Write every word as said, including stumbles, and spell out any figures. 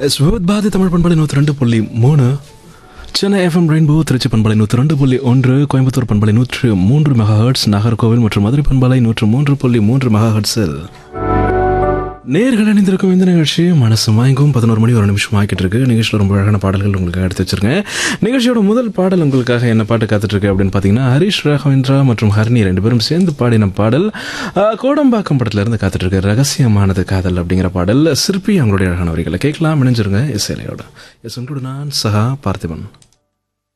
S பாதி தமிழ் பண்பலை நூற்றி ரெண்டு புள்ளி மூணு, சென்னை எஃப்எம் ரெயின்போ திருச்சி பண்பலை நூற்றி ரெண்டு புள்ளி ஒன்று, கோயம்புத்தூர் பண்பலை நூற்று மூன்று மெகா ஹெர்ட்ஸ், நாகர்கோவில் மற்றும் மதுரை பண்பலை நூற்று மூன்று புள்ளி மூன்று மெகா ஹெர்ட்ஸில் நேர்கள் அணிந்திருக்கும் இந்த நிகழ்ச்சி மனசு மயங்கும். பதினோரு மணி ஒரு நிமிஷம் ஆக்கிட்டு இருக்கு. நிகழ்ச்சியில் ரொம்ப அழகான பாடல்கள் உங்களுக்கு எடுத்து வச்சிருக்கேன். நிகழ்ச்சியோட முதல் பாடல் உங்களுக்காக என்ன பாட்டு காத்துட்டு இருக்கு அப்படின்னு பார்த்தீங்கன்னா, ஹரிஷ் ராகவேந்திரா மற்றும் ஹரிணி ரெண்டு பேரும் சேர்ந்து பாடின பாடல் கோடம்பாக்கம் படத்துல இருந்து காத்துட்டு இருக்கு. ரகசியமானது காதல் அப்படிங்கிற பாடல். சிற்பி அவங்களுடைய அழகான வரிகளை கேட்கலாம். இணைஞ்சிருங்க இசையிலையோட. எஸ் உங்களோட நான் சஹா பார்த்திபன்.